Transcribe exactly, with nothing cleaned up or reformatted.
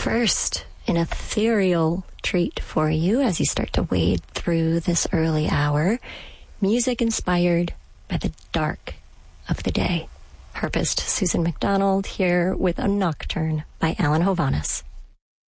First, an ethereal treat for you as you start to wade through this early hour, music inspired by the dark of the day. Harpist Susan McDonald here with a Nocturne by Alan Hovhaness.